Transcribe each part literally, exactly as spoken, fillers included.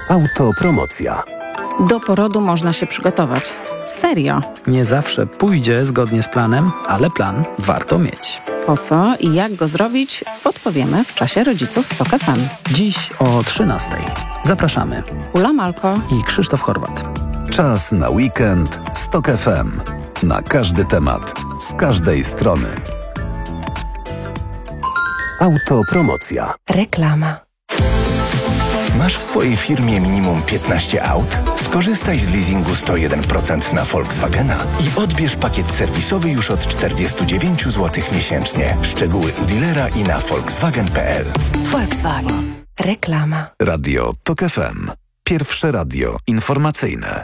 Autopromocja. Do porodu można się przygotować. Serio. Nie zawsze pójdzie zgodnie z planem, ale plan warto mieć. Po co i jak go zrobić, podpowiemy w czasie Rodziców w TOK F M. Dziś o trzynastej. Zapraszamy. Ula Malko i Krzysztof Chorwat. Czas na weekend z TOK F M. Na każdy temat, z każdej strony. Autopromocja. Reklama. Masz w swojej firmie minimum piętnaście aut? Skorzystaj z leasingu sto jeden procent na Volkswagena i odbierz pakiet serwisowy już od czterdzieści dziewięć złotych miesięcznie. Szczegóły u dealera i na volkswagen kropka p l. Volkswagen. Reklama. Radio TOK F M. Pierwsze radio informacyjne.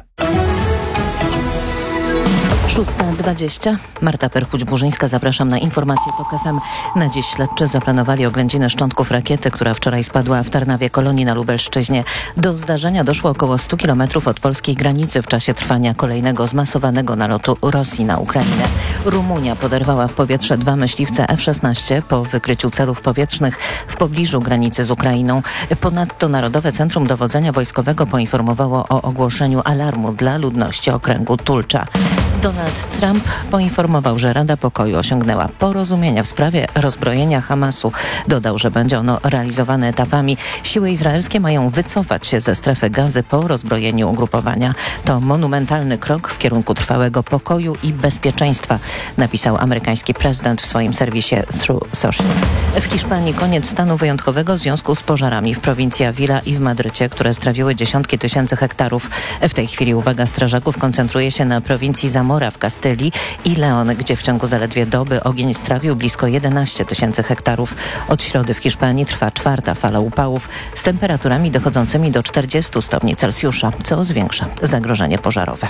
szósta dwadzieścia. Marta Perchuć-Burzyńska, zapraszam na informacje TOK F M. Na dziś śledczy zaplanowali oględziny szczątków rakiety, która wczoraj spadła w Tarnawie Kolonii na Lubelszczyźnie. Do zdarzenia doszło około stu kilometrów od polskiej granicy w czasie trwania kolejnego zmasowanego nalotu Rosji na Ukrainę. Rumunia poderwała w powietrze dwa myśliwce F szesnaście po wykryciu celów powietrznych w pobliżu granicy z Ukrainą. Ponadto Narodowe Centrum Dowodzenia Wojskowego poinformowało o ogłoszeniu alarmu dla ludności okręgu Tulcza. Donald Trump poinformował, że Rada Pokoju osiągnęła porozumienia w sprawie rozbrojenia Hamasu. Dodał, że będzie ono realizowane etapami. Siły izraelskie mają wycofać się ze strefy Gazy po rozbrojeniu ugrupowania. To monumentalny krok w kierunku trwałego pokoju i bezpieczeństwa, napisał amerykański prezydent w swoim serwisie Truth Social. W Hiszpanii koniec stanu wyjątkowego w związku z pożarami w prowincji Avila i w Madrycie, które strawiły dziesiątki tysięcy hektarów. W tej chwili uwaga strażaków koncentruje się na prowincji Zamora w Kastylii i Leon, gdzie w ciągu zaledwie doby ogień strawił blisko jedenaście tysięcy hektarów. Od środy w Hiszpanii trwa czwarta fala upałów z temperaturami dochodzącymi do czterdziestu stopni Celsjusza, co zwiększa zagrożenie pożarowe.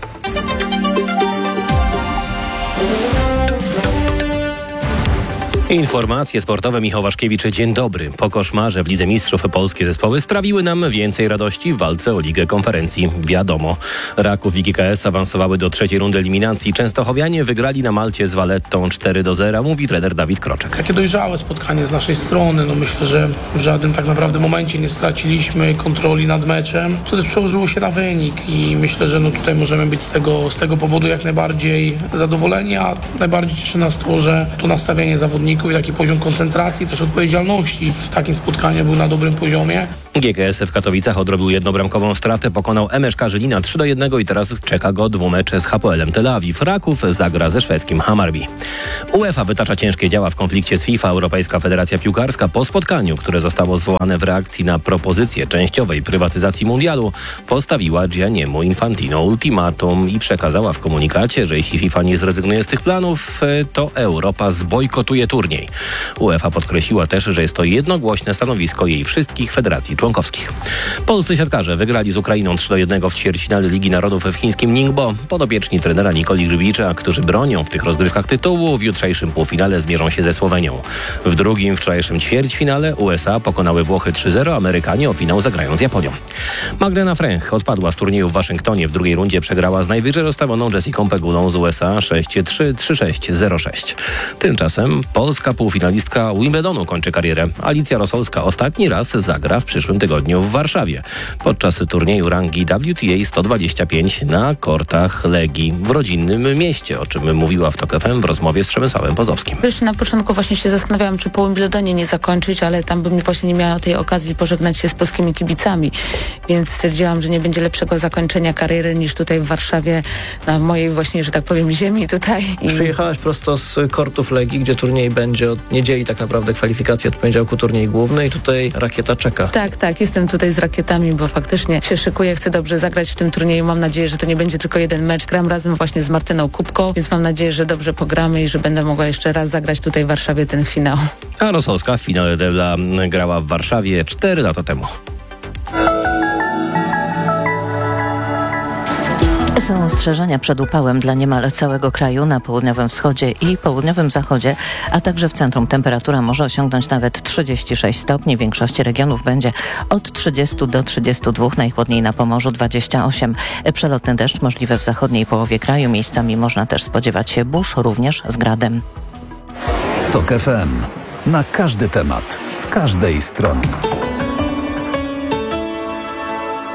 Informacje sportowe. Michał Waszkiewicz, dzień dobry. Po koszmarze w Lidze Mistrzów polskie zespoły sprawiły nam więcej radości w walce o Ligę Konferencji. Wiadomo, Raków i G K S awansowały do trzeciej rundy eliminacji. Częstochowianie wygrali na Malcie z Vallettą cztery do zera, mówi trener Dawid Kroczek. Takie dojrzałe spotkanie z naszej strony. No myślę, że w żadnym tak naprawdę momencie nie straciliśmy kontroli nad meczem, co też przełożyło się na wynik i myślę, że no tutaj możemy być z tego, z tego powodu jak najbardziej zadowoleni, a najbardziej cieszy nas to, że to nastawienie zawodników i taki poziom koncentracji, też odpowiedzialności w takim spotkaniu był na dobrym poziomie. G K S w Katowicach odrobił jednobramkową stratę, pokonał M Sz K Żylina trzy do jednego i teraz czeka go dwumecz z H P L em Tel Awiw. Raków zagra ze szwedzkim Hammarby. UEFA wytacza ciężkie działa w konflikcie z FIFA. Europejska Federacja Piłkarska po spotkaniu, które zostało zwołane w reakcji na propozycję częściowej prywatyzacji mundialu, postawiła Gianniemu Infantino ultimatum i przekazała w komunikacie, że jeśli FIFA nie zrezygnuje z tych planów, to Europa zbojkotuje turniej. UEFA podkreśliła też, że jest to jednogłośne stanowisko jej wszystkich federacji członkowskich. Polscy siatkarze wygrali z Ukrainą trzy do jednego w ćwierćfinale Ligi Narodów w chińskim Ningbo. Podopieczni trenera Nikoli Grbicza, którzy bronią w tych rozgrywkach tytułu, w jutrzejszym półfinale zmierzą się ze Słowenią. W drugim wczorajszym ćwierćfinale U S A pokonały Włochy trzy zero, Amerykanie o finał zagrają z Japonią. Magdalena Fręch odpadła z turnieju w Waszyngtonie. W drugiej rundzie przegrała z najwyżej rozstawioną Jessicą Pegulą z U S A sześć trzy, trzy sześć, zero sześć. Tymczasem polska półfinalistka Wimbledonu kończy karierę. Alicja Rosolska ostatni raz zagra w przyszłym tygodniu w Warszawie podczas turnieju rangi W T A sto dwadzieścia pięć na kortach Legii w rodzinnym mieście, o czym mówiła w TOK F M w rozmowie z Przemysławem Pozowskim. Jeszcze na początku właśnie się zastanawiałam, czy po Wimbledonie nie zakończyć, ale tam bym właśnie nie miała tej okazji pożegnać się z polskimi kibicami, więc stwierdziłam, że nie będzie lepszego zakończenia kariery niż tutaj w Warszawie, na mojej właśnie, że tak powiem, ziemi tutaj. I... Przyjechałaś prosto z kortów Legii, gdzie turniej będzie od niedzieli tak naprawdę kwalifikacja, od poniedziałku turniej główny i tutaj rakieta czeka. Tak, tak, jestem tutaj z rakietami, bo faktycznie się szykuję, chcę dobrze zagrać w tym turnieju. Mam nadzieję, że to nie będzie tylko jeden mecz. Gram razem właśnie z Martyną Kubką, więc mam nadzieję, że dobrze pogramy i że będę mogła jeszcze raz zagrać tutaj w Warszawie ten finał. A Rosolska w finale Debla grała w Warszawie cztery lata temu. Są ostrzeżenia przed upałem dla niemal całego kraju na południowym wschodzie i południowym zachodzie, a także w centrum temperatura może osiągnąć nawet trzydzieści sześć stopni. W większości regionów będzie od trzydziestu do trzydziestu dwóch, najchłodniej na Pomorzu dwadzieścia osiem. Przelotny deszcz możliwy w zachodniej połowie kraju. Miejscami można też spodziewać się burz, również z gradem. TOK F M. Na każdy temat, z każdej strony.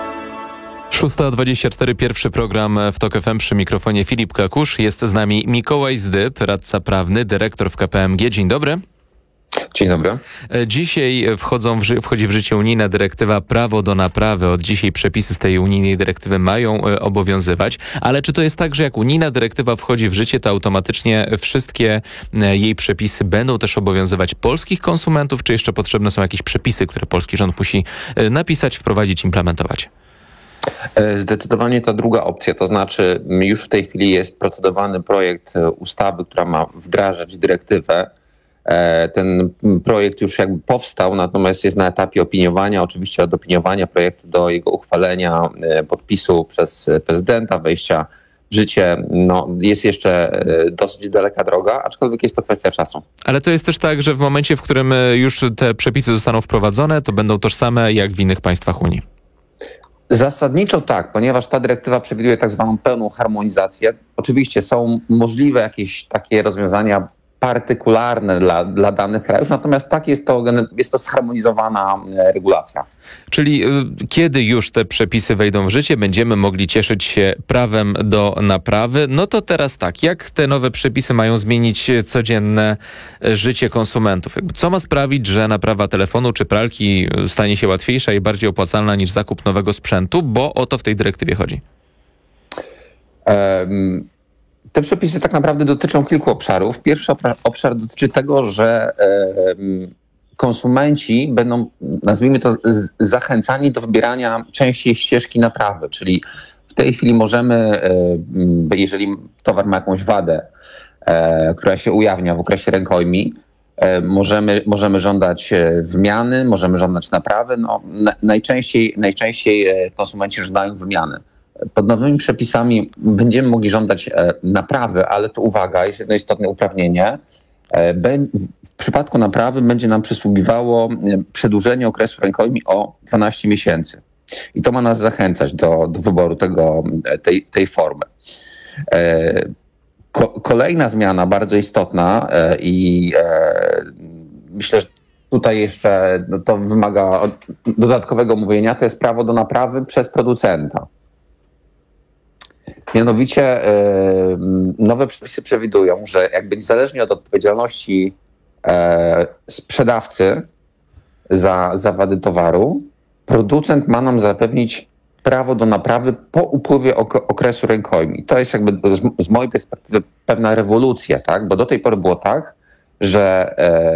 szósta dwadzieścia cztery, pierwszy program w TOK F M, przy mikrofonie Filip Kakusz. Jest z nami Mikołaj Zdyb, radca prawny, dyrektor w K P M G. Dzień dobry. Dzień dobry. Dzisiaj wchodzą w ży- wchodzi w życie unijna dyrektywa Prawo do naprawy. Od dzisiaj przepisy z tej unijnej dyrektywy mają e, obowiązywać. Ale czy to jest tak, że jak unijna dyrektywa wchodzi w życie, to automatycznie wszystkie e, jej przepisy będą też obowiązywać polskich konsumentów, czy jeszcze potrzebne są jakieś przepisy, które polski rząd musi e, napisać, wprowadzić, implementować? Zdecydowanie ta druga opcja, to znaczy już w tej chwili jest procedowany projekt ustawy, która ma wdrażać dyrektywę. Ten projekt już jakby powstał, natomiast jest na etapie opiniowania. Oczywiście od opiniowania projektu do jego uchwalenia, podpisu przez prezydenta, wejścia w życie, no, jest jeszcze dosyć daleka droga, aczkolwiek jest to kwestia czasu. Ale to jest też tak, że w momencie, w którym już te przepisy zostaną wprowadzone, to będą tożsame jak w innych państwach Unii? Zasadniczo tak, ponieważ ta dyrektywa przewiduje tak zwaną pełną harmonizację. Oczywiście są możliwe jakieś takie rozwiązania partykularne dla, dla danych krajów, natomiast tak jest to, jest to zharmonizowana regulacja. Czyli y, kiedy już te przepisy wejdą w życie, będziemy mogli cieszyć się prawem do naprawy. No to teraz tak, jak te nowe przepisy mają zmienić codzienne życie konsumentów? Co ma sprawić, że naprawa telefonu czy pralki stanie się łatwiejsza i bardziej opłacalna niż zakup nowego sprzętu? Bo o to w tej dyrektywie chodzi. Um. Te przepisy tak naprawdę dotyczą kilku obszarów. Pierwszy obszar dotyczy tego, że konsumenci będą, nazwijmy to, zachęcani do wybierania częściej ścieżki naprawy, czyli w tej chwili możemy, jeżeli towar ma jakąś wadę, która się ujawnia w okresie rękojmi, możemy, możemy żądać wymiany, możemy żądać naprawy. No, najczęściej, najczęściej konsumenci żądają wymiany. Pod nowymi przepisami będziemy mogli żądać naprawy, ale to uwaga, jest jedno istotne uprawnienie. W przypadku naprawy będzie nam przysługiwało przedłużenie okresu rękojmi o dwanaście miesięcy. I to ma nas zachęcać do, do wyboru tego, tej, tej formy. Ko- kolejna zmiana, bardzo istotna i myślę, że tutaj jeszcze no to wymaga dodatkowego mówienia, to jest prawo do naprawy przez producenta. Mianowicie yy, nowe przepisy przewidują, że jakby niezależnie od odpowiedzialności yy, sprzedawcy za, za wady towaru, producent ma nam zapewnić prawo do naprawy po upływie ok- okresu rękojmi. To jest jakby z, z mojej perspektywy pewna rewolucja, tak? Bo do tej pory było tak, że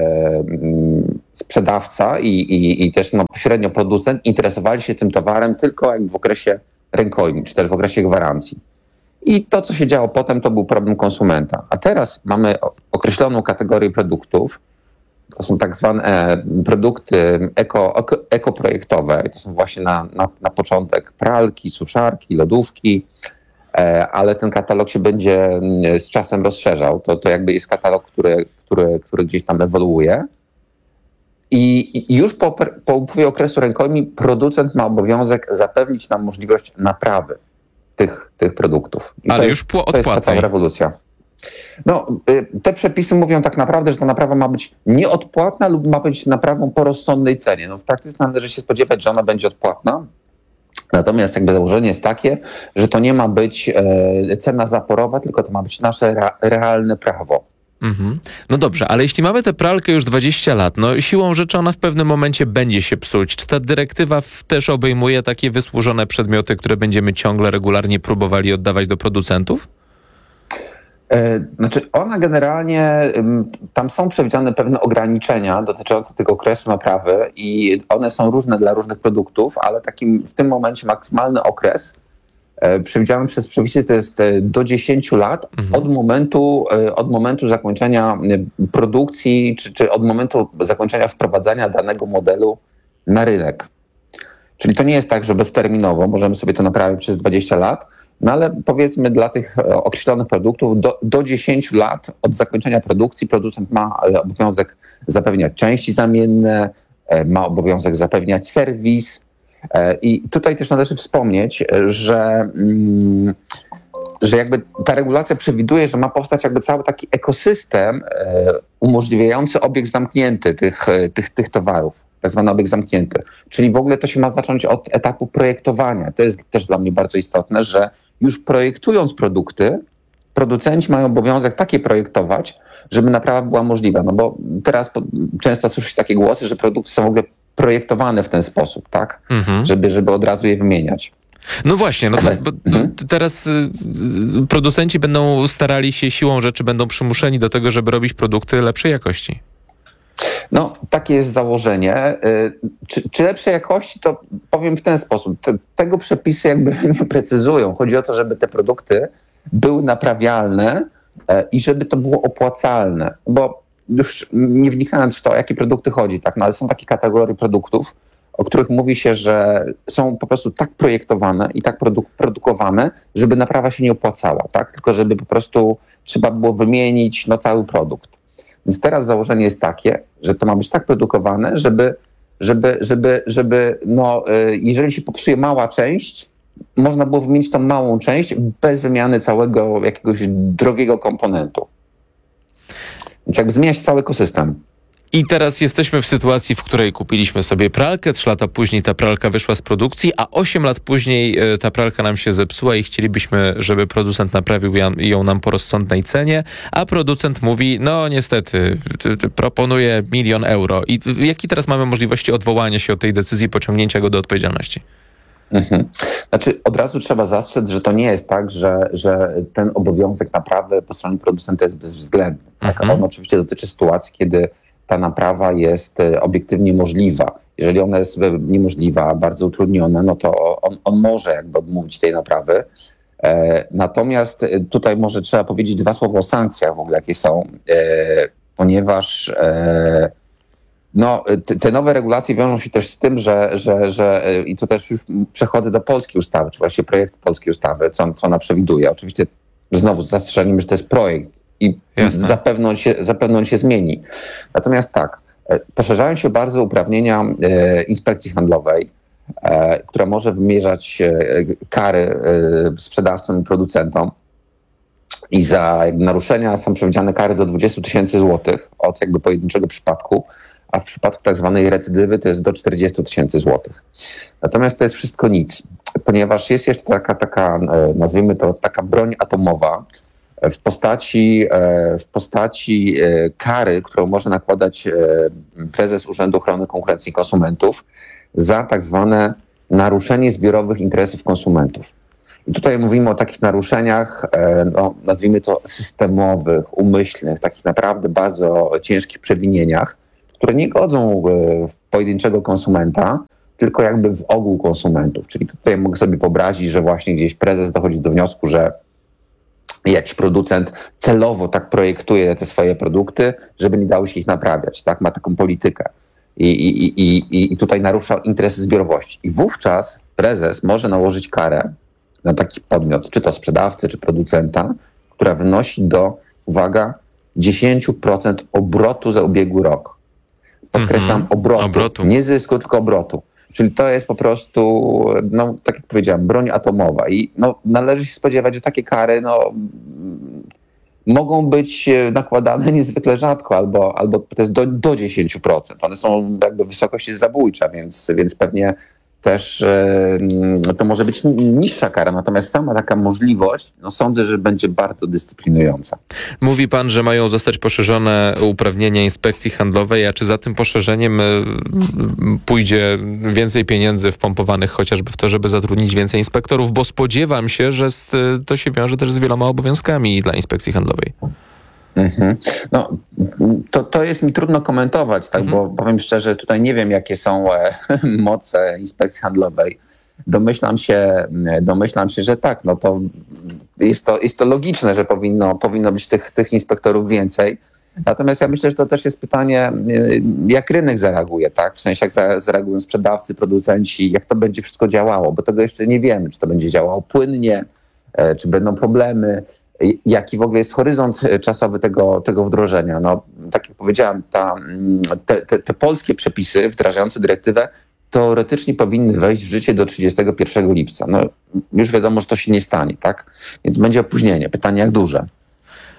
yy, sprzedawca i, i, i też no, pośrednio producent interesowali się tym towarem tylko jak w okresie rękojmi, czy też w okresie gwarancji. I to, co się działo potem, to był problem konsumenta. A teraz mamy określoną kategorię produktów. To są tak zwane produkty eko, eko, ekoprojektowe. To są właśnie na, na, na początek pralki, suszarki, lodówki, ale ten katalog się będzie z czasem rozszerzał. To, to jakby jest katalog, który, który, który gdzieś tam ewoluuje. I już po, po upływie okresu rękojmi producent ma obowiązek zapewnić nam możliwość naprawy tych, tych produktów. I Ale to już jest, po to jest ta cała rewolucja. No, te przepisy mówią tak naprawdę, że ta naprawa ma być nieodpłatna lub ma być naprawą po rozsądnej cenie. No, w praktyce należy się spodziewać, że ona będzie odpłatna. Natomiast jakby założenie jest takie, że to nie ma być e, cena zaporowa, tylko to ma być nasze ra, realne prawo. Mhm. No dobrze, ale jeśli mamy tę pralkę już dwadzieścia lat, no siłą rzeczy ona w pewnym momencie będzie się psuć. Czy ta dyrektywa w, też obejmuje takie wysłużone przedmioty, które będziemy ciągle, regularnie próbowali oddawać do producentów? Znaczy ona generalnie, tam są przewidziane pewne ograniczenia dotyczące tego okresu naprawy i one są różne dla różnych produktów, ale takim w tym momencie maksymalny okres przewidziany przez przepisy to jest do dziesięciu lat mhm. od momentu, od momentu zakończenia produkcji czy, czy od momentu zakończenia wprowadzania danego modelu na rynek. Czyli to nie jest tak, że bezterminowo możemy sobie to naprawić przez dwadzieścia lat, no ale powiedzmy dla tych określonych produktów do, do dziesięciu lat od zakończenia produkcji producent ma obowiązek zapewniać części zamienne, ma obowiązek zapewniać serwis. I tutaj też należy wspomnieć, że, że jakby ta regulacja przewiduje, że ma powstać jakby cały taki ekosystem umożliwiający obieg zamknięty tych, tych, tych towarów. tak zwany obieg zamknięty. Czyli w ogóle to się ma zacząć od etapu projektowania. To jest też dla mnie bardzo istotne, że już projektując produkty, producenci mają obowiązek takie projektować, żeby naprawa była możliwa. No bo teraz często słyszy się takie głosy, że produkty są w ogóle projektowane w ten sposób, tak? Mhm. Żeby, żeby od razu je wymieniać. No właśnie, no to, bo, mhm. teraz y, producenci będą starali się siłą rzeczy, będą przymuszeni do tego, żeby robić produkty lepszej jakości. No, takie jest założenie. Czy, czy lepszej jakości, to powiem w ten sposób. Te, tego przepisy jakby nie precyzują. Chodzi o to, żeby te produkty były naprawialne e, i żeby to było opłacalne. Bo już nie wnikając w to, o jakie produkty chodzi, tak, no ale są takie kategorie produktów, o których mówi się, że są po prostu tak projektowane i tak produ- produkowane, żeby naprawa się nie opłacała, tak? Tylko żeby po prostu trzeba było wymienić no, cały produkt. Więc teraz założenie jest takie, że to ma być tak produkowane, żeby, żeby, żeby, żeby no, jeżeli się popsuje mała część, można było wymienić tą małą część bez wymiany całego jakiegoś drogiego komponentu. Więc jakby zmieniać cały ekosystem. I teraz jesteśmy w sytuacji, w której kupiliśmy sobie pralkę, trzy lata później ta pralka wyszła z produkcji, a osiem lat później ta pralka nam się zepsuła i chcielibyśmy, żeby producent naprawił ją nam po rozsądnej cenie, a producent mówi, no niestety, proponuje milion euro. I jakie teraz mamy możliwości odwołania się od tej decyzji, pociągnięcia go do odpowiedzialności? Mhm. Znaczy od razu trzeba zastrzec, że to nie jest tak, że, że ten obowiązek naprawy po stronie producenta jest bezwzględny. Tak? Mhm. On oczywiście dotyczy sytuacji, kiedy ta naprawa jest obiektywnie możliwa. Jeżeli ona jest niemożliwa, bardzo utrudniona, no to on, on może jakby odmówić tej naprawy. E, natomiast tutaj może trzeba powiedzieć dwa słowa o sankcjach w ogóle, jakie są, e, ponieważ e, no, te, te nowe regulacje wiążą się też z tym, że, że, że i tu też już przechodzę do polskiej ustawy, czy właściwie projektu polskiej ustawy, co, co ona przewiduje. Oczywiście znowu z zastrzeżeniem, że to jest projekt, i zapewne on, się, zapewne on się zmieni. Natomiast tak, poszerzają się bardzo uprawnienia e, inspekcji handlowej, e, która może wymierzać e, kary e, sprzedawcom i producentom. I za naruszenia są przewidziane kary do dwadzieścia tysięcy złotych od jakby pojedynczego przypadku, a w przypadku tak zwanej recydywy to jest do czterdzieści tysięcy złotych. Natomiast to jest wszystko nic, ponieważ jest jeszcze taka, taka nazwijmy to taka broń atomowa, w postaci, w postaci kary, którą może nakładać prezes Urzędu Ochrony Konkurencji i Konsumentów za tak zwane naruszenie zbiorowych interesów konsumentów. I tutaj mówimy o takich naruszeniach, no, nazwijmy to systemowych, umyślnych, takich naprawdę bardzo ciężkich przewinieniach, które nie godzą w pojedynczego konsumenta, tylko jakby w ogół konsumentów. Czyli tutaj mogę sobie wyobrazić, że właśnie gdzieś prezes dochodzi do wniosku, że jakiś producent celowo tak projektuje te swoje produkty, żeby nie dało się ich naprawiać. Tak? Ma taką politykę. I, i, i, i tutaj narusza interesy zbiorowości. I wówczas prezes może nałożyć karę na taki podmiot, czy to sprzedawcy, czy producenta, która wynosi do, uwaga, dziesięć procent obrotu za ubiegły rok. Podkreślam, mm-hmm. obrotu, obrotu. Nie zysku, tylko obrotu. Czyli to jest po prostu, no tak jak powiedziałem, broń atomowa. I no, należy się spodziewać, że takie kary no, mogą być nakładane niezwykle rzadko, albo, albo to jest do, do dziesięć procent. One są jakby wysokości zabójcza, więc, więc pewnie też e, to może być niższa kara, natomiast sama taka możliwość, no sądzę, że będzie bardzo dyscyplinująca. Mówi pan, że mają zostać poszerzone uprawnienia inspekcji handlowej, a czy za tym poszerzeniem e, pójdzie więcej pieniędzy wpompowanych chociażby w to, żeby zatrudnić więcej inspektorów, bo spodziewam się, że z, to się wiąże też z wieloma obowiązkami dla inspekcji handlowej. Mhm. No, to, to jest mi trudno komentować, tak, mhm. bo powiem szczerze, tutaj nie wiem, jakie są e, moce inspekcji handlowej. Domyślam się, domyślam się, że tak, no to jest to, jest to logiczne, że powinno, powinno być tych, tych inspektorów więcej. Natomiast ja myślę, że to też jest pytanie, jak rynek zareaguje, tak? W sensie, jak zareagują sprzedawcy, producenci, jak to będzie wszystko działało, bo tego jeszcze nie wiemy, czy to będzie działało płynnie, e, czy będą problemy. Jaki w ogóle jest horyzont czasowy tego, tego wdrożenia? No, tak jak powiedziałem, ta, te, te, te polskie przepisy wdrażające dyrektywę teoretycznie powinny wejść w życie do trzydziestego pierwszego lipca. No, już wiadomo, że to się nie stanie, tak? Więc będzie opóźnienie. Pytanie, jak duże?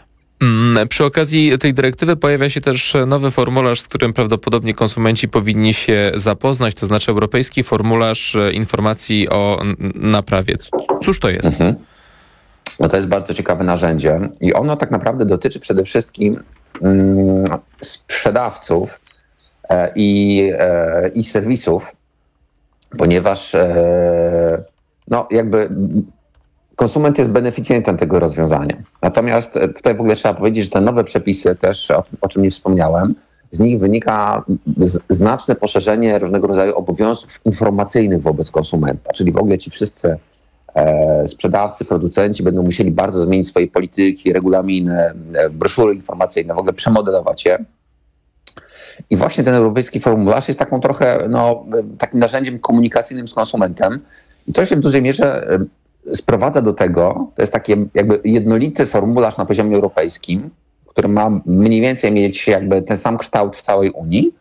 Mm, przy okazji tej dyrektywy pojawia się też nowy formularz, z którym prawdopodobnie konsumenci powinni się zapoznać, to znaczy Europejski Formularz Informacji o Naprawie. Cóż to jest? Mhm. No to jest bardzo ciekawe narzędzie i ono tak naprawdę dotyczy przede wszystkim mm, sprzedawców e, i, e, i serwisów, ponieważ e, no jakby konsument jest beneficjentem tego rozwiązania. Natomiast tutaj w ogóle trzeba powiedzieć, że te nowe przepisy też, o, o czym nie wspomniałem, z nich wynika z, znaczne poszerzenie różnego rodzaju obowiązków informacyjnych wobec konsumenta, czyli w ogóle ci wszyscy e, sprzedawcy, producenci będą musieli bardzo zmienić swoje polityki, regulaminy, e, broszury informacyjne, w ogóle przemodelować je. I właśnie ten europejski formularz jest taką trochę no, takim narzędziem komunikacyjnym z konsumentem i to się w dużej mierze sprowadza do tego, to jest taki jakby jednolity formularz na poziomie europejskim, który ma mniej więcej mieć jakby ten sam kształt w całej Unii.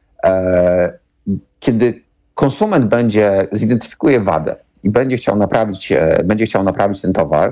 Kiedy konsument będzie, zidentyfikuje wadę i będzie chciał naprawić, będzie chciał naprawić ten towar,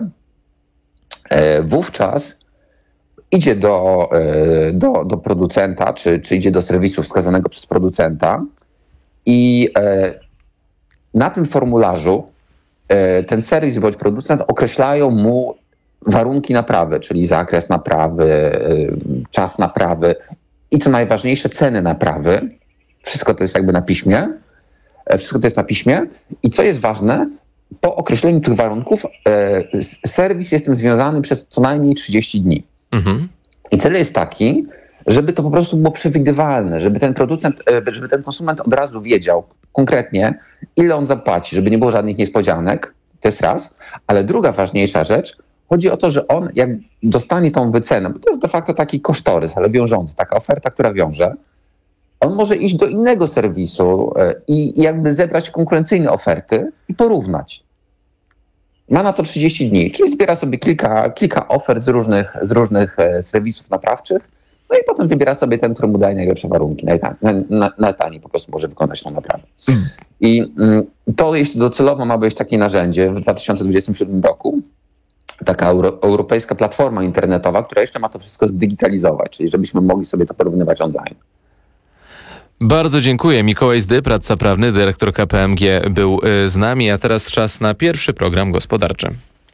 wówczas idzie do, do, do producenta, czy, czy idzie do serwisu wskazanego przez producenta i na tym formularzu ten serwis bądź producent określają mu warunki naprawy, czyli zakres naprawy, czas naprawy i co najważniejsze ceny naprawy. Wszystko to jest jakby na piśmie. Wszystko to jest na piśmie. I co jest ważne, po określeniu tych warunków serwis jest tym związany przez co najmniej trzydzieści dni. Mhm. I cel jest taki, żeby to po prostu było przewidywalne, żeby ten producent, żeby ten konsument od razu wiedział konkretnie, ile on zapłaci, żeby nie było żadnych niespodzianek. To jest raz. Ale druga ważniejsza rzecz, chodzi o to, że on jak dostanie tą wycenę, bo to jest de facto taki kosztorys, ale wiążący, taka oferta, która wiąże, on może iść do innego serwisu i jakby zebrać konkurencyjne oferty i porównać. Ma na to trzydzieści dni, czyli zbiera sobie kilka, kilka ofert z różnych, z różnych serwisów naprawczych, no i potem wybiera sobie ten, który mu daje najlepsze warunki. Najtaniej po prostu może wykonać tą naprawę. Mm. I mm, to jeśli docelowo ma być takie narzędzie w dwa tysiące dwudziestym siódmym roku, taka euro, europejska platforma internetowa, która jeszcze ma to wszystko zdigitalizować, czyli żebyśmy mogli sobie to porównywać online. Bardzo dziękuję. Mikołaj Zdybr, radca prawny, dyrektor K P M G był z nami, a teraz czas na pierwszy program gospodarczy.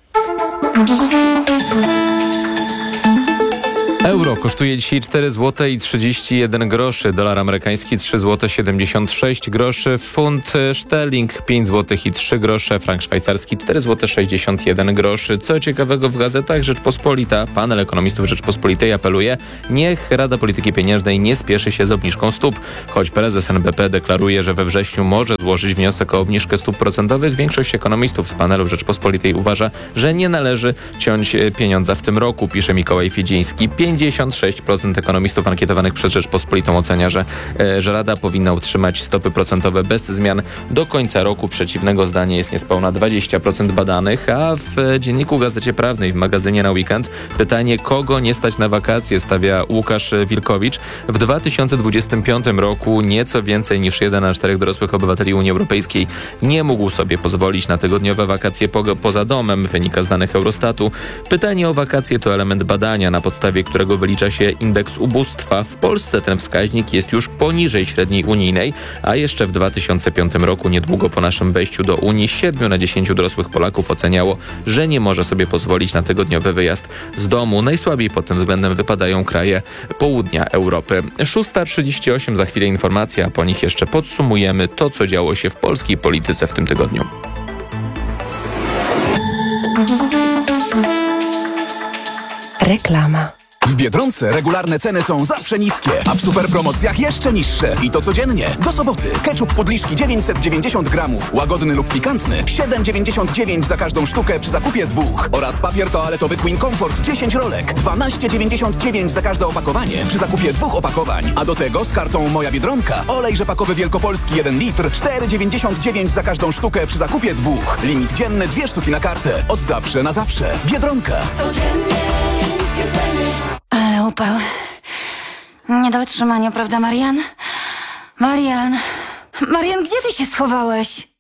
Euro kosztuje dzisiaj cztery złote i trzydzieści jeden groszy, dolar amerykański trzy złote siedemdziesiąt sześć groszy, funt szterling pięć złotych i trzy grosze, frank szwajcarski cztery złote sześćdziesiąt jeden groszy. Co ciekawego w gazetach, Rzeczpospolita, panel ekonomistów Rzeczpospolitej apeluje, niech Rada Polityki Pieniężnej nie spieszy się z obniżką stóp. Choć prezes N B P deklaruje, że we wrześniu może złożyć wniosek o obniżkę stóp procentowych, większość ekonomistów z panelu Rzeczpospolitej uważa, że nie należy ciąć pieniądza w tym roku, pisze Mikołaj Fiedziński. pięćdziesiąt sześć procent ekonomistów ankietowanych przez Rzeczpospolitą ocenia, że, że Rada powinna utrzymać stopy procentowe bez zmian do końca roku. Przeciwnego zdania jest niespełna dwadzieścia procent badanych, a w Dzienniku Gazecie Prawnej, w magazynie na weekend, pytanie, kogo nie stać na wakacje, stawia Łukasz Wilkowicz. W dwa tysiące dwudziestym piątym roku nieco więcej niż jeden na czterech dorosłych obywateli Unii Europejskiej nie mógł sobie pozwolić na tygodniowe wakacje po, poza domem, wynika z danych Eurostatu. Pytanie o wakacje to element badania, na podstawie którego wylicza się indeks ubóstwa. W Polsce ten wskaźnik jest już poniżej średniej unijnej, a jeszcze w dwa tysiące piątym roku, niedługo po naszym wejściu do Unii, siedmiu na dziesięciu dorosłych Polaków oceniało, że nie może sobie pozwolić na tygodniowy wyjazd z domu. Najsłabiej pod tym względem wypadają kraje południa Europy. szósta trzydzieści osiem, za chwilę informacja, a po nich jeszcze podsumujemy to, co działo się w polskiej polityce w tym tygodniu. Reklama. W Biedronce regularne ceny są zawsze niskie, a w superpromocjach jeszcze niższe. I to codziennie. Do soboty. Ketchup Podliszki dziewięćset dziewięćdziesiąt gramów. Łagodny lub pikantny. siedem dziewięćdziesiąt dziewięć za każdą sztukę przy zakupie dwóch. Oraz papier toaletowy Queen Comfort dziesięć rolek. dwanaście dziewięćdziesiąt dziewięć za każde opakowanie przy zakupie dwóch opakowań. A do tego z kartą Moja Biedronka olej rzepakowy wielkopolski jeden litr. cztery dziewięćdziesiąt dziewięć za każdą sztukę przy zakupie dwóch. Limit dzienny dwie sztuki na kartę. Od zawsze na zawsze. Biedronka. Codziennie niskie ceny. Ale upał. Nie do wytrzymania, prawda, Marian? Marian, Marian, gdzie ty się schowałeś?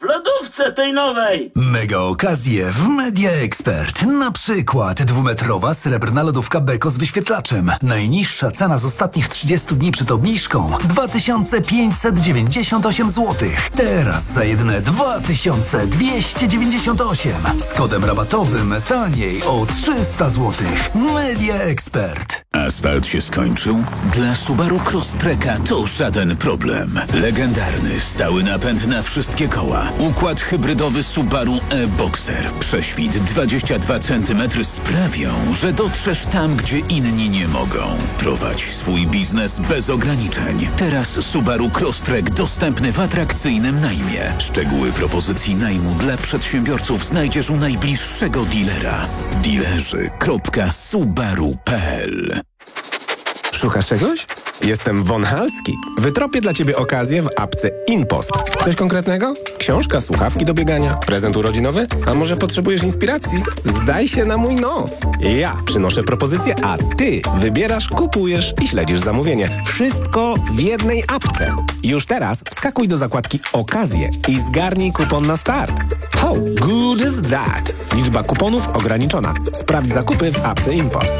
w lodówce tej nowej. Mega okazje w Media Expert. Na przykład dwumetrowa srebrna lodówka Beko z wyświetlaczem. Najniższa cena z ostatnich trzydziestu dni przed obniżką dwa tysiące pięćset dziewięćdziesiąt osiem złotych. Teraz za jedyne dwa tysiące dwieście dziewięćdziesiąt osiem. Z kodem rabatowym taniej o trzysta złotych. Media Expert. Asfalt się skończył? Dla Subaru Crosstreka to żaden problem. Legendarny, stały napęd na wszystkie koła. Układ hybrydowy Subaru e-Boxer. Prześwit dwadzieścia dwa centymetry sprawią, że dotrzesz tam, gdzie inni nie mogą. Prowadź swój biznes bez ograniczeń. Teraz Subaru Crosstrek dostępny w atrakcyjnym najmie. Szczegóły propozycji najmu dla przedsiębiorców znajdziesz u najbliższego dealera. Dealerzy kropka subaru kropka p l. Szukasz czegoś? Jestem Von Halski. Wytropię dla Ciebie okazję w apce InPost. Coś konkretnego? Książka, słuchawki do biegania, prezent urodzinowy? A może potrzebujesz inspiracji? Zdaj się na mój nos. Ja przynoszę propozycję, a Ty wybierasz, kupujesz i śledzisz zamówienie. Wszystko w jednej apce. Już teraz wskakuj do zakładki Okazje i zgarnij kupon na start. How good is that? Liczba kuponów ograniczona. Sprawdź zakupy w apce InPost.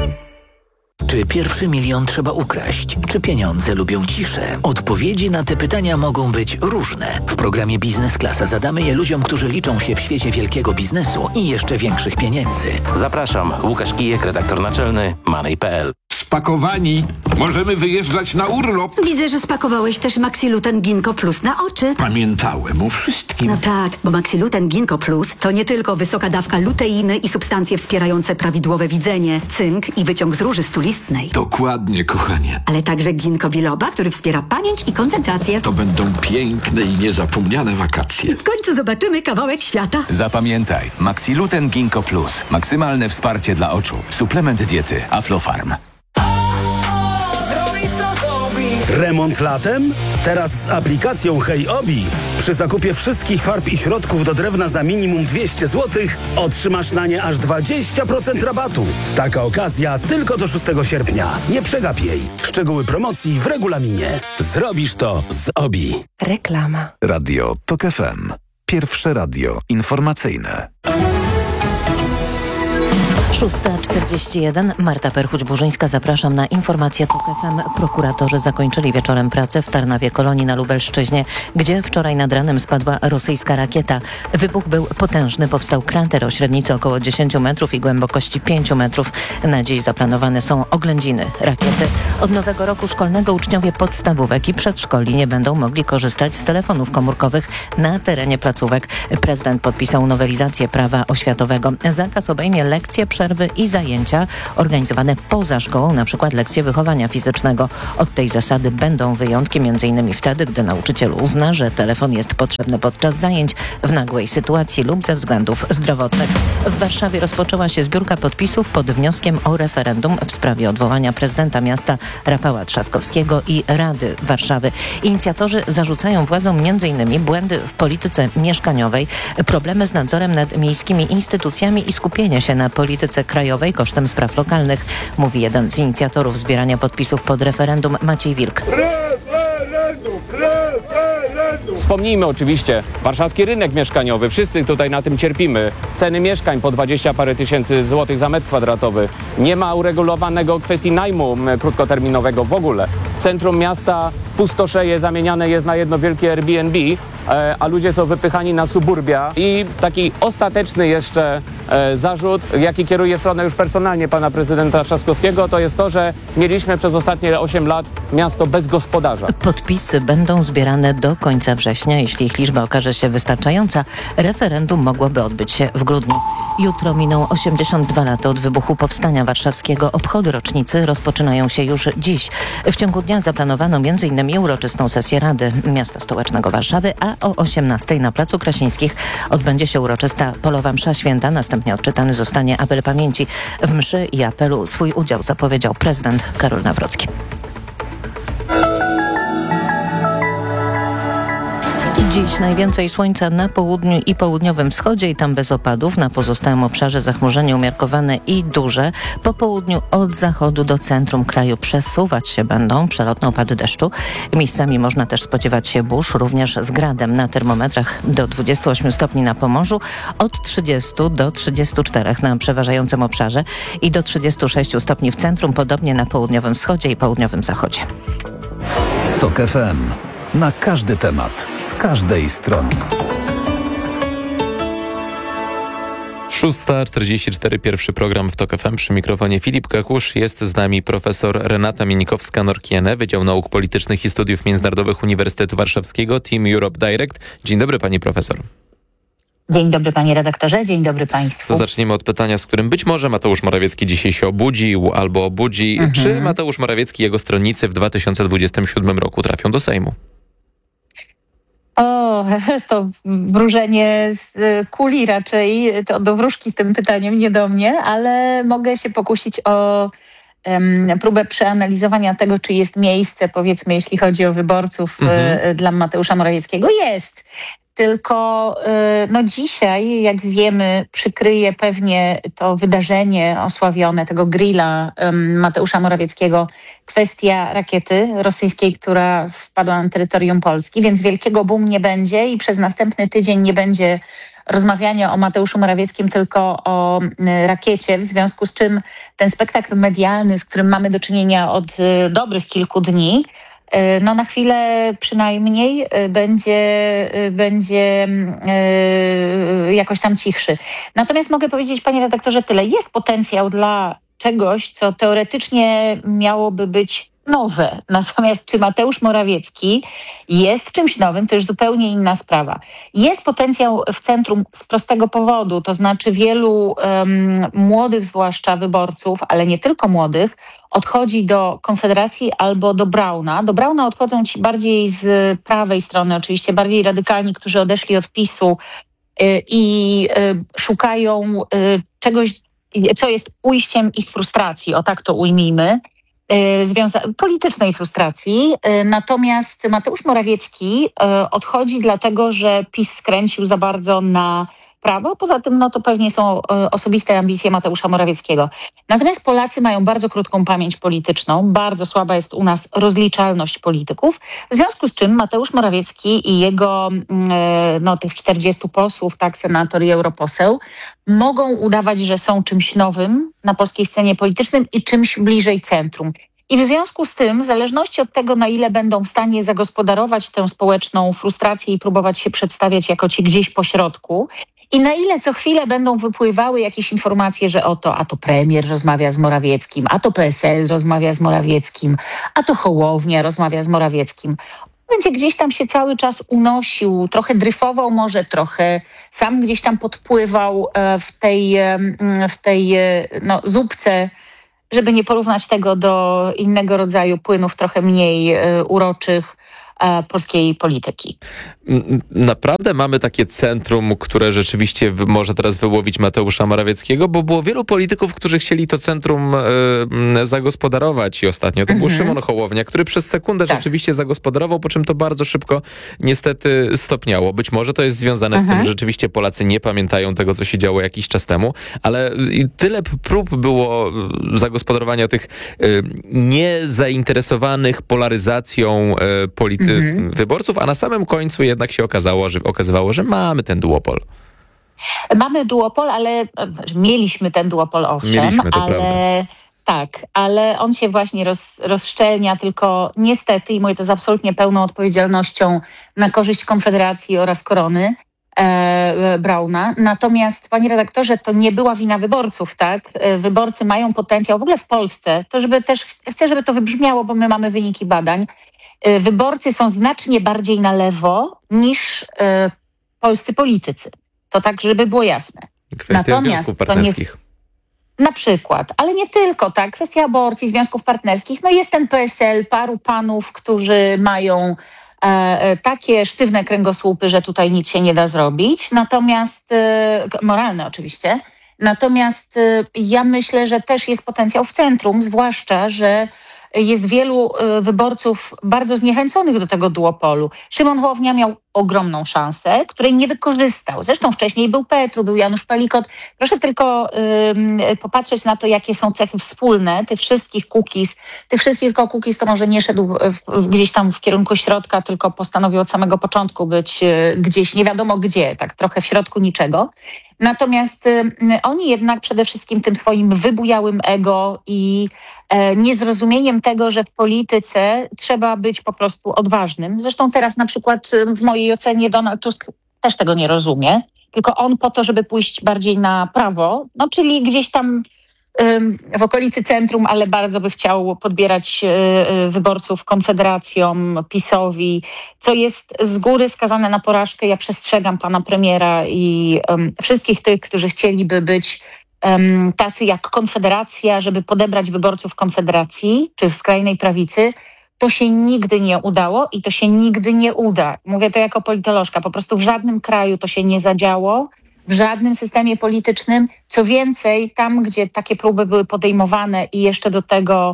Czy pierwszy milion trzeba ukraść? Czy pieniądze lubią ciszę? Odpowiedzi na te pytania mogą być różne. W programie Biznes Klasa zadamy je ludziom, którzy liczą się w świecie wielkiego biznesu i jeszcze większych pieniędzy. Zapraszam, Łukasz Kijek, redaktor naczelny Money kropka p l. Spakowani. Możemy wyjeżdżać na urlop. Widzę, że spakowałeś też Maxiluten Ginkgo Plus na oczy. Pamiętałem o wszystkim. No tak, bo Maxiluten Ginkgo Plus to nie tylko wysoka dawka luteiny i substancje wspierające prawidłowe widzenie, cynk i wyciąg z róży stulistnej. Dokładnie, kochanie. Ale także ginkgo biloba, który wspiera pamięć i koncentrację. To będą piękne i niezapomniane wakacje. W końcu zobaczymy kawałek świata. Zapamiętaj, Maxiluten Ginkgo Plus. Maksymalne wsparcie dla oczu. Suplement diety Aflofarm. Remont latem? Teraz z aplikacją Hej Obi. Przy zakupie wszystkich farb i środków do drewna za minimum dwieście złotych otrzymasz na nie aż dwadzieścia procent rabatu. Taka okazja tylko do szóstego sierpnia. Nie przegap jej. Szczegóły promocji w regulaminie. Zrobisz to z Obi. Reklama. Radio Tok F M. Pierwsze radio informacyjne. szósta czterdzieści jeden. Marta Perchuć-Burzyńska. Zapraszam na informację Tok F M. Prokuratorzy zakończyli wieczorem pracę w Tarnawie Kolonii na Lubelszczyźnie, gdzie wczoraj nad ranem spadła rosyjska rakieta. Wybuch był potężny. Powstał krater o średnicy około dziesięć metrów i głębokości pięć metrów. Na dziś zaplanowane są oględziny rakiety. Od nowego roku szkolnego uczniowie podstawówek i przedszkoli nie będą mogli korzystać z telefonów komórkowych na terenie placówek. Prezydent podpisał nowelizację prawa oświatowego. Zakaz obejmie lekcje, przerwy i zajęcia organizowane poza szkołą, na przykład lekcje wychowania fizycznego. Od tej zasady będą wyjątki, między innymi wtedy, gdy nauczyciel uzna, że telefon jest potrzebny podczas zajęć, w nagłej sytuacji lub ze względów zdrowotnych. W Warszawie rozpoczęła się zbiórka podpisów pod wnioskiem o referendum w sprawie odwołania prezydenta miasta Rafała Trzaskowskiego i Rady Warszawy. Inicjatorzy zarzucają władzom między innymi błędy w polityce mieszkaniowej, problemy z nadzorem nad miejskimi instytucjami i skupienie się na polityce krajowej kosztem spraw lokalnych, mówi jeden z inicjatorów zbierania podpisów pod referendum, Maciej Wilk. Referendum! Referendum! Wspomnijmy oczywiście warszawski rynek mieszkaniowy. Wszyscy tutaj na tym cierpimy. Ceny mieszkań po dwadzieścia parę tysięcy złotych za metr kwadratowy. Nie ma uregulowanego kwestii najmu krótkoterminowego w ogóle. Centrum miasta pustoszeje, zamieniane jest na jedno wielkie Airbnb, a ludzie są wypychani na suburbia. I taki ostateczny jeszcze zarzut, jaki kieruje w stronę już personalnie pana prezydenta Trzaskowskiego, to jest to, że mieliśmy przez ostatnie osiem lat miasto bez gospodarza. Podpisy będą zbierane do końca września. Jeśli ich liczba okaże się wystarczająca, referendum mogłoby odbyć się w grudniu. Jutro miną osiemdziesiąt dwa lata od wybuchu Powstania Warszawskiego. Obchody rocznicy rozpoczynają się już dziś. W ciągu dnia zaplanowano między innymi uroczystą sesję Rady Miasta Stołecznego Warszawy, a o osiemnastej na Placu Krasińskich odbędzie się uroczysta polowa msza święta. Następnie odczytany zostanie apel pamięci. W mszy i apelu swój udział zapowiedział prezydent Karol Nawrocki. Dziś najwięcej słońca na południu i południowym wschodzie i tam bez opadów. Na pozostałym obszarze zachmurzenie umiarkowane i duże. Po południu od zachodu do centrum kraju przesuwać się będą przelotne opady deszczu. Miejscami można też spodziewać się burz, również z gradem. Na termometrach do dwudziestu ośmiu stopni na Pomorzu, od trzydziestu do trzydziestu czterech na przeważającym obszarze i do trzydziestu sześciu stopni w centrum, podobnie na południowym wschodzie i południowym zachodzie. TOK F M. Na każdy temat, z każdej strony. szósta czterdzieści cztery, pierwszy program w TOK F M. Przy mikrofonie Filip Kakusz. Jest z nami profesor Renata Mienikowska-Norkiene, Wydział Nauk Politycznych i Studiów Międzynarodowych Uniwersytetu Warszawskiego, Team Europe Direct. Dzień dobry, pani profesor. Dzień dobry, panie redaktorze, dzień dobry państwu. To zaczniemy od pytania, z którym być może Mateusz Morawiecki dzisiaj się obudził albo obudzi. Mhm. Czy Mateusz Morawiecki i jego stronnicy w dwa tysiące dwudziestym siódmym roku trafią do Sejmu? O, to wróżenie z kuli raczej, to do wróżki z tym pytaniem, nie do mnie, ale mogę się pokusić o um, próbę przeanalizowania tego, czy jest miejsce, powiedzmy, jeśli chodzi o wyborców mhm. y, dla Mateusza Morawieckiego. Jest. Tylko no dzisiaj, jak wiemy, przykryje pewnie to wydarzenie osławione, tego grilla um, Mateusza Morawieckiego, kwestia rakiety rosyjskiej, która wpadła na terytorium Polski, więc wielkiego boom nie będzie i przez następny tydzień nie będzie rozmawiania o Mateuszu Morawieckim, tylko o y, rakiecie, w związku z czym ten spektakl medialny, z którym mamy do czynienia od y, dobrych kilku dni, no na chwilę przynajmniej będzie, będzie jakoś tam cichszy. Natomiast mogę powiedzieć, panie redaktorze, tyle. Jest potencjał dla czegoś, co teoretycznie miałoby być nowe. Natomiast czy Mateusz Morawiecki jest czymś nowym, to już zupełnie inna sprawa. Jest potencjał w centrum z prostego powodu, to znaczy wielu um, młodych zwłaszcza wyborców, ale nie tylko młodych, odchodzi do Konfederacji albo do Brauna. Do Brauna odchodzą ci bardziej z prawej strony, oczywiście bardziej radykalni, którzy odeszli od PiSu y, i y, szukają y, czegoś, co jest ujściem ich frustracji, o tak to ujmijmy, Związa- politycznej frustracji. Natomiast Mateusz Morawiecki odchodzi dlatego, że PiS skręcił za bardzo na prawo. Poza tym no to pewnie są osobiste ambicje Mateusza Morawieckiego. Natomiast Polacy mają bardzo krótką pamięć polityczną. Bardzo słaba jest u nas rozliczalność polityków. W związku z czym Mateusz Morawiecki i jego no, tych czterdziestu posłów, tak, senator i europoseł, mogą udawać, że są czymś nowym na polskiej scenie politycznej i czymś bliżej centrum. I w związku z tym, w zależności od tego, na ile będą w stanie zagospodarować tę społeczną frustrację i próbować się przedstawiać jako ci gdzieś po środku, i na ile co chwilę będą wypływały jakieś informacje, że oto, a to premier rozmawia z Morawieckim, a to P S L rozmawia z Morawieckim, a to Hołownia rozmawia z Morawieckim. Będzie gdzieś tam się cały czas unosił, trochę dryfował może, trochę sam gdzieś tam podpływał w tej, w tej no, zupce, żeby nie porównać tego do innego rodzaju płynów, trochę mniej uroczych, polskiej polityki. Naprawdę mamy takie centrum, które rzeczywiście może teraz wyłowić Mateusza Morawieckiego, bo było wielu polityków, którzy chcieli to centrum y, zagospodarować i ostatnio to mhm. był Szymon Hołownia, który przez sekundę tak. rzeczywiście zagospodarował, po czym to bardzo szybko niestety stopniało. Być może to jest związane mhm. z tym, że rzeczywiście Polacy nie pamiętają tego, co się działo jakiś czas temu, ale tyle prób było zagospodarowania tych y, niezainteresowanych polaryzacją y, polityków, Mhm. wyborców, a na samym końcu jednak się okazało, że, okazywało, że mamy ten duopol. Mamy duopol, ale mieliśmy ten duopol, owszem, mieliśmy, to ale prawda. Tak, ale on się właśnie roz, rozszczelnia, tylko niestety, i mówię to z absolutnie pełną odpowiedzialnością, na korzyść Konfederacji oraz Korony e, Brauna. Natomiast, panie redaktorze, to nie była wina wyborców, tak? Wyborcy mają potencjał, w ogóle w Polsce, to żeby też, chcę, żeby to wybrzmiało, bo my mamy wyniki badań, wyborcy są znacznie bardziej na lewo niż y, polscy politycy. To tak, żeby było jasne. Kwestia Natomiast związków partnerskich. Nie, na przykład, ale nie tylko, tak. Kwestia aborcji, związków partnerskich. No jest ten P S L, paru panów, którzy mają e, takie sztywne kręgosłupy, że tutaj nic się nie da zrobić. Natomiast, e, moralne oczywiście. Natomiast e, ja myślę, że też jest potencjał w centrum, zwłaszcza, że jest wielu wyborców bardzo zniechęconych do tego duopolu. Szymon Hołownia miał ogromną szansę, której nie wykorzystał. Zresztą wcześniej był Petru, był Janusz Palikot. Proszę tylko y, popatrzeć na to, jakie są cechy wspólne tych wszystkich cookies. Tych wszystkich tylko cookies to może nie szedł w, gdzieś tam w kierunku środka, tylko postanowił od samego początku być y, gdzieś nie wiadomo gdzie, tak trochę w środku niczego. Natomiast y, oni jednak przede wszystkim tym swoim wybujałym ego i e, niezrozumieniem tego, że w polityce trzeba być po prostu odważnym. Zresztą teraz na przykład y, w mojej ocenie Donald Tusk też tego nie rozumie, tylko on po to, żeby pójść bardziej na prawo, no czyli gdzieś tam y, w okolicy centrum, ale bardzo by chciał podbierać y, wyborców Konfederacjom, PiS-owi, co jest z góry skazane na porażkę. Ja przestrzegam pana premiera i y, wszystkich tych, którzy chcieliby być um, tacy jak Konfederacja, żeby podebrać wyborców Konfederacji czy skrajnej prawicy. To się nigdy nie udało i to się nigdy nie uda. Mówię to jako politolożka. Po prostu w żadnym kraju to się nie zadziało, w żadnym systemie politycznym. Co więcej, tam, gdzie takie próby były podejmowane i jeszcze do tego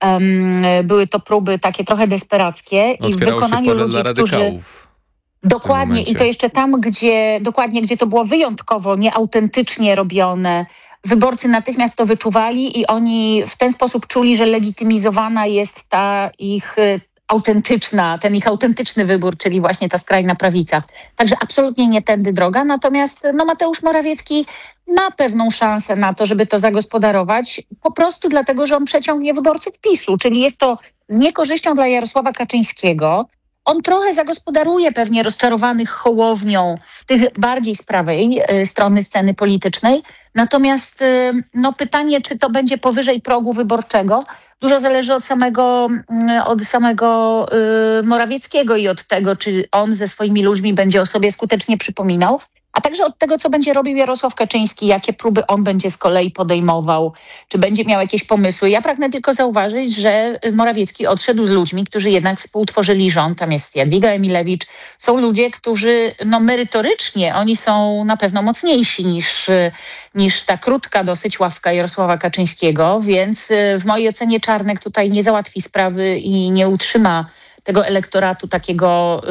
um, były to próby takie trochę desperackie i w wykonaniu ludzi, którzy... Dokładnie. I to jeszcze tam, gdzie dokładnie, gdzie to było wyjątkowo nieautentycznie robione, wyborcy natychmiast to wyczuwali i oni w ten sposób czuli, że legitymizowana jest ta ich autentyczna, ten ich autentyczny wybór, czyli właśnie ta skrajna prawica. Także absolutnie nie tędy droga. Natomiast no, Mateusz Morawiecki ma pewną szansę na to, żeby to zagospodarować, po prostu dlatego, że on przeciągnie wyborców PiS-u, czyli jest to z niekorzyścią dla Jarosława Kaczyńskiego. On trochę zagospodaruje pewnie rozczarowanych Hołownią tych bardziej z prawej y, strony sceny politycznej. Natomiast y, no, pytanie, czy to będzie powyżej progu wyborczego, dużo zależy od samego, y, od samego y, Morawieckiego i od tego, czy on ze swoimi ludźmi będzie o sobie skutecznie przypominał, a także od tego, co będzie robił Jarosław Kaczyński, jakie próby on będzie z kolei podejmował, czy będzie miał jakieś pomysły. Ja pragnę tylko zauważyć, że Morawiecki odszedł z ludźmi, którzy jednak współtworzyli rząd. Tam jest Jadwiga Emilewicz. Są ludzie, którzy no, merytorycznie, oni są na pewno mocniejsi niż, niż ta krótka dosyć ławka Jarosława Kaczyńskiego, więc w mojej ocenie Czarnek tutaj nie załatwi sprawy i nie utrzyma tego elektoratu takiego,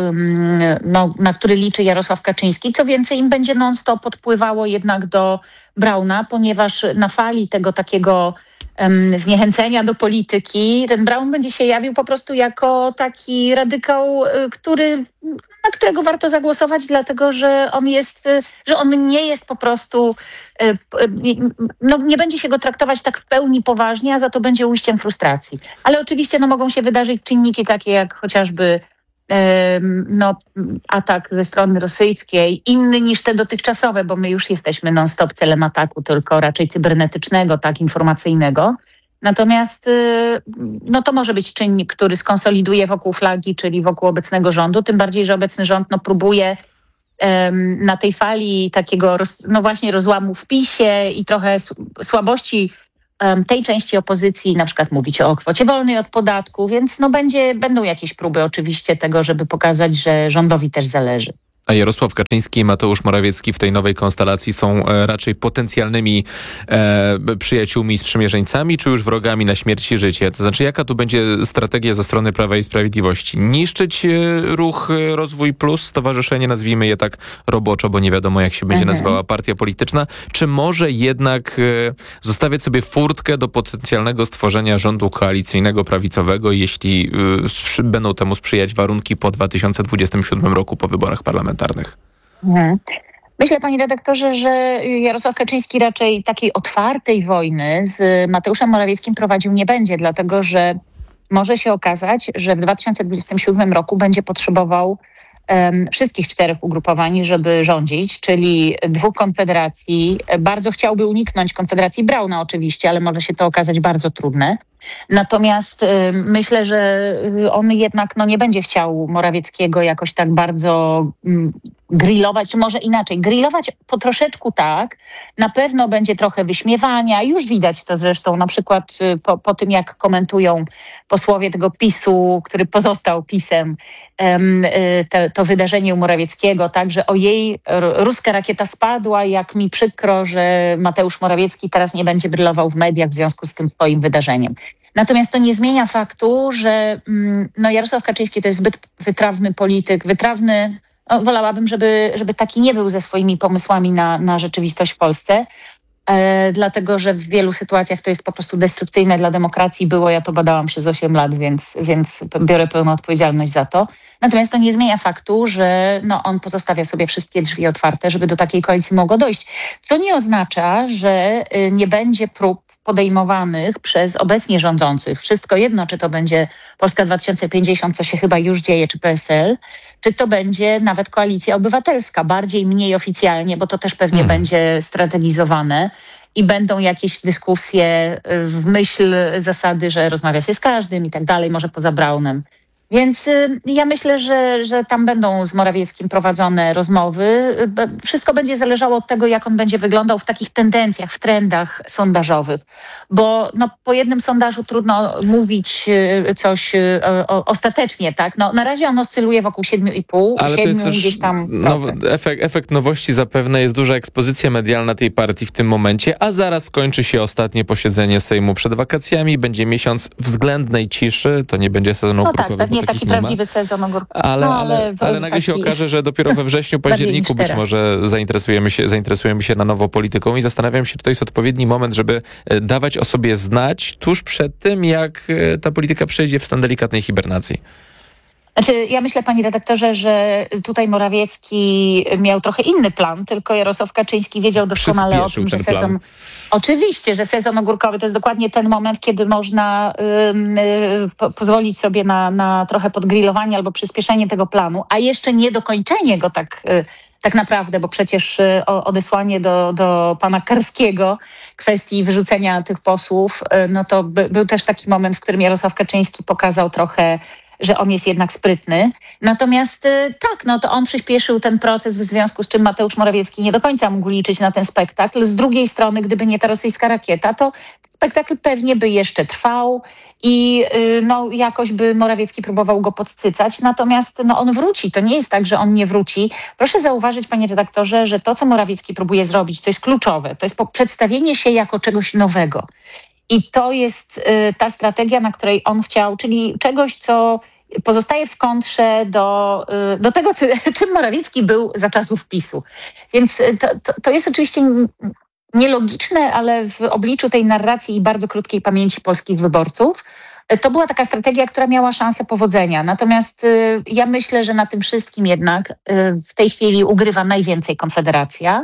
no, na który liczy Jarosław Kaczyński. Co więcej, im będzie non-stop podpływało jednak do Brauna, ponieważ na fali tego takiego um, zniechęcenia do polityki, ten Braun będzie się jawił po prostu jako taki radykał, który, na którego warto zagłosować, dlatego że on jest, że on nie jest po prostu, no nie będzie się go traktować tak w pełni poważnie, a za to będzie ujściem frustracji. Ale oczywiście no, mogą się wydarzyć czynniki takie jak chociażby no, atak ze strony rosyjskiej, inny niż te dotychczasowe, bo my już jesteśmy non-stop celem ataku, tylko raczej cybernetycznego, tak, informacyjnego. Natomiast no, to może być czynnik, który skonsoliduje wokół flagi, czyli wokół obecnego rządu, tym bardziej, że obecny rząd no, próbuje um, na tej fali takiego roz, no właśnie rozłamu w PiS-ie i trochę słabości um, tej części opozycji, na przykład mówić o kwocie wolnej od podatku, więc no, będzie, będą jakieś próby oczywiście tego, żeby pokazać, że rządowi też zależy. A Jarosław Kaczyński i Mateusz Morawiecki w tej nowej konstelacji są e, raczej potencjalnymi e, przyjaciółmi i sprzymierzeńcami, czy już wrogami na śmierć i życie? To znaczy, jaka tu będzie strategia ze strony Prawa i Sprawiedliwości? Niszczyć e, ruch e, Rozwój Plus, stowarzyszenie, nazwijmy je tak roboczo, bo nie wiadomo, jak się będzie Mhm. nazywała partia polityczna, czy może jednak e, zostawiać sobie furtkę do potencjalnego stworzenia rządu koalicyjnego, prawicowego, jeśli e, sprzy- będą temu sprzyjać warunki po dwa tysiące dwudziestym siódmym roku, po wyborach parlamentarnych? Mhm. Myślę, panie redaktorze, że Jarosław Kaczyński raczej takiej otwartej wojny z Mateuszem Morawieckim prowadził nie będzie, dlatego że może się okazać, że w dwa tysiące dwudziestym siódmym roku będzie potrzebował um, wszystkich czterech ugrupowań, żeby rządzić, czyli dwóch konfederacji. Bardzo chciałby uniknąć konfederacji Brauna oczywiście, ale może się to okazać bardzo trudne. Natomiast y, myślę, że on jednak no, nie będzie chciał Morawieckiego jakoś tak bardzo mm, grillować, czy może inaczej, grillować po troszeczku tak, na pewno będzie trochę wyśmiewania, już widać to zresztą na przykład y, po, po tym, jak komentują posłowie tego PiS-u, który pozostał PiS-em, ym, y, te, to wydarzenie u Morawieckiego, tak, że ojej, r- ruska rakieta spadła, jak mi przykro, że Mateusz Morawiecki teraz nie będzie brylował w mediach w związku z tym swoim wydarzeniem. Natomiast to nie zmienia faktu, że no, Jarosław Kaczyński to jest zbyt wytrawny polityk, wytrawny, no, wolałabym, żeby, żeby taki nie był ze swoimi pomysłami na, na rzeczywistość w Polsce, e, dlatego że w wielu sytuacjach to jest po prostu destrukcyjne dla demokracji. Było, ja to badałam przez osiem lat, więc, więc biorę pełną odpowiedzialność za to. Natomiast to nie zmienia faktu, że no, on pozostawia sobie wszystkie drzwi otwarte, żeby do takiej koalicji mogło dojść. To nie oznacza, że y, nie będzie prób podejmowanych przez obecnie rządzących. Wszystko jedno, czy to będzie Polska dwa tysiące pięćdziesiąt, co się chyba już dzieje, czy P S L, czy to będzie nawet Koalicja Obywatelska, bardziej, mniej oficjalnie, bo to też pewnie hmm. będzie strategizowane i będą jakieś dyskusje w myśl zasady, że rozmawia się z każdym i tak dalej, może poza Braunem. Więc y, ja myślę, że, że tam będą z Morawieckim prowadzone rozmowy. Wszystko będzie zależało od tego, jak on będzie wyglądał w takich tendencjach, w trendach sondażowych. Bo no, po jednym sondażu trudno mówić y, coś y, o, ostatecznie, tak? No, na razie on oscyluje wokół siedmiu i pół, siedmiu gdzieś tam procent. Efekt, efekt nowości zapewne jest duża ekspozycja medialna tej partii w tym momencie, a zaraz kończy się ostatnie posiedzenie Sejmu przed wakacjami. Będzie miesiąc względnej ciszy, to nie będzie sezon ogórkowy. No tak, nie taki prawdziwy sezon ogórkowy. Ale, no, ale, ale, ale nagle taki... się okaże, że dopiero we wrześniu, październiku być może zainteresujemy się, zainteresujemy się na nowo polityką i zastanawiam się, czy to jest odpowiedni moment, żeby dawać o sobie znać tuż przed tym, jak ta polityka przejdzie w stan delikatnej hibernacji. Znaczy, ja myślę, panie redaktorze, że tutaj Morawiecki miał trochę inny plan, tylko Jarosław Kaczyński wiedział doskonale o tym, że sezon... Plan. Oczywiście, że sezon ogórkowy to jest dokładnie ten moment, kiedy można ym, y, po, pozwolić sobie na, na trochę podgrillowanie albo przyspieszenie tego planu, a jeszcze nie dokończenie go tak... Y, tak naprawdę, bo przecież y, odesłanie do, do pana Karskiego kwestii wyrzucenia tych posłów, y, no to by, był też taki moment, w którym Jarosław Kaczyński pokazał trochę, że on jest jednak sprytny. Natomiast y, tak, no to on przyspieszył ten proces, w związku z czym Mateusz Morawiecki nie do końca mógł liczyć na ten spektakl. Z drugiej strony, gdyby nie ta rosyjska rakieta, to spektakl pewnie by jeszcze trwał i y, no, jakoś by Morawiecki próbował go podsycać. Natomiast no, on wróci. To nie jest tak, że on nie wróci. Proszę zauważyć, panie redaktorze, że to, co Morawiecki próbuje zrobić, to jest kluczowe. To jest przedstawienie się jako czegoś nowego. I to jest y, ta strategia, na której on chciał, czyli czegoś, co pozostaje w kontrze do, y, do tego, co, czym Morawiecki był za czasów PiSu. Więc to, to, to jest oczywiście nielogiczne, ale w obliczu tej narracji i bardzo krótkiej pamięci polskich wyborców, to była taka strategia, która miała szansę powodzenia. Natomiast y, ja myślę, że na tym wszystkim jednak y, w tej chwili ugrywa najwięcej Konfederacja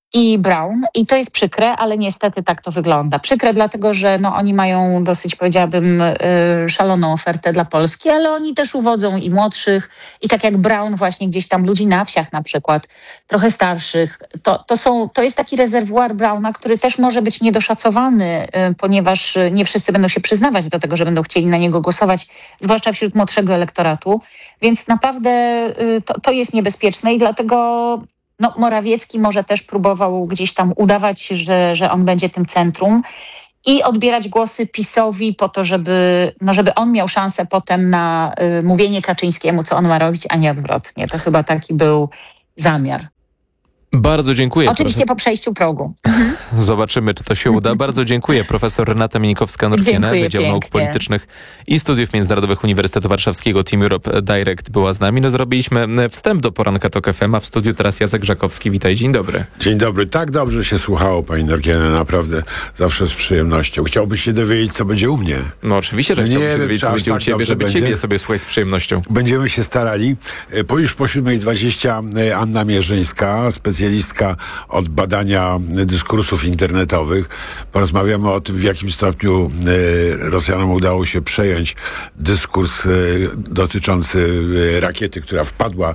i Braun. I to jest przykre, ale niestety tak to wygląda. Przykre dlatego, że no, oni mają dosyć, powiedziałabym, yy, szaloną ofertę dla Polski, ale oni też uwodzą i młodszych, i tak jak Braun właśnie gdzieś tam ludzi na wsiach na przykład, trochę starszych. To, to, są, to jest taki rezerwuar Brauna, który też może być niedoszacowany, yy, ponieważ nie wszyscy będą się przyznawać do tego, że będą chcieli na niego głosować, zwłaszcza wśród młodszego elektoratu. Więc naprawdę yy, to, to jest niebezpieczne i dlatego no, Morawiecki może też próbował gdzieś tam udawać, że, że on będzie tym centrum i odbierać głosy PiS-owi po to, żeby, no, żeby on miał szansę potem na y, mówienie Kaczyńskiemu, co on ma robić, a nie odwrotnie. To chyba taki był zamiar. Bardzo dziękuję. Oczywiście profesor... po przejściu progu. Zobaczymy, czy to się uda. Bardzo dziękuję. Profesor Renata Minikowska-Nurkiene, Wydział Nauk Politycznych i Studiów Międzynarodowych Uniwersytetu Warszawskiego Team Europe Direct była z nami. No, zrobiliśmy wstęp do poranka TOK F M, a w studiu teraz Jacek Żakowski. Witaj, dzień dobry. Dzień dobry. Tak dobrze się słuchało, pani Nurkiene, naprawdę zawsze z przyjemnością. Chciałbyś się dowiedzieć, co będzie u mnie? No oczywiście, że no chciałbym nie się dowiedzieć, co będzie tak u ciebie, żeby będzie. Ciebie sobie słuchać z przyjemnością. Będziemy się starali. Po już po siódmej dwadzieścia Anna Mierzyńska, specjalistka od badania dyskursów internetowych. Porozmawiamy o tym, w jakim stopniu e, Rosjanom udało się przejąć dyskurs e, dotyczący e, rakiety, która wpadła,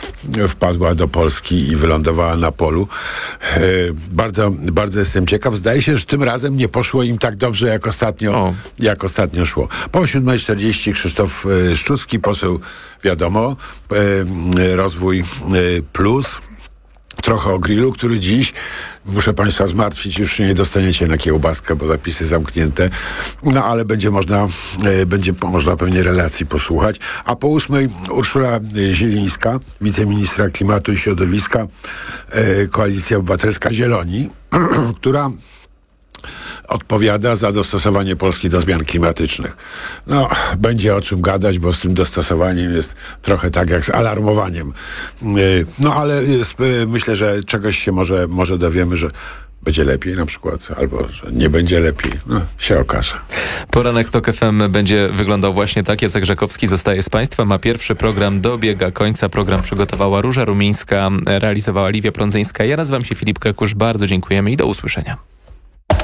wpadła do Polski i wylądowała na polu. E, bardzo, bardzo jestem ciekaw. Zdaje się, że tym razem nie poszło im tak dobrze, jak ostatnio, jak ostatnio szło. Po siódmej czterdzieści Krzysztof e, Szczucki, poseł Wiadomo, e, Rozwój e, Plus. Trochę o grillu, który dziś, muszę państwa zmartwić, już nie dostaniecie na kiełbaskę, bo zapisy zamknięte. No ale będzie można, e, będzie można pewnie relacji posłuchać. A po ósmej Urszula Zielińska, wiceministra klimatu i środowiska, e, Koalicja Obywatelska Zieloni, która odpowiada za dostosowanie Polski do zmian klimatycznych. No, będzie o czym gadać, bo z tym dostosowaniem jest trochę tak jak z alarmowaniem. No, ale jest, myślę, że czegoś się może, może dowiemy, że będzie lepiej na przykład, albo że nie będzie lepiej. No, się okaże. Poranek Tok F M będzie wyglądał właśnie tak. Jacek Żakowski zostaje z Państwem, a pierwszy program dobiega końca. Program przygotowała Róża Rumińska, realizowała Liwia Prądzyńska. Ja nazywam się Filip Kekusz. Bardzo dziękujemy i do usłyszenia.